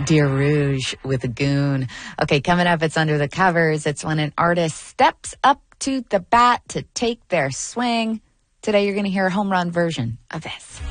Dear Rouge with a Goon. Okay, coming up, it's Under the Covers. It's when an artist steps up to the bat to take their swing. Today, you're going to hear a home run version of this.